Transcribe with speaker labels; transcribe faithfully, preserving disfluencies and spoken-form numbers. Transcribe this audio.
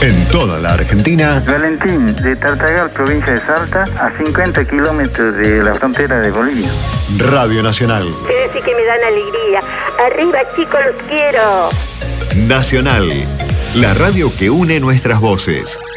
Speaker 1: En toda la Argentina.
Speaker 2: Valentín, de Tartagal, provincia de Salta, a cincuenta kilómetros de la frontera de Bolivia.
Speaker 1: Radio Nacional.
Speaker 3: Quiere decir que me dan alegría. Arriba, chicos, los quiero.
Speaker 1: Nacional, la radio que une nuestras voces.